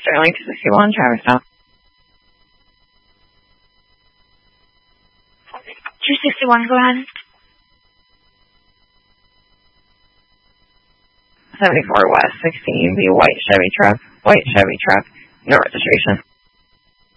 Sterling 261, Travis Stop. 261, go ahead. 74 West 16, the white Chevy truck, no registration.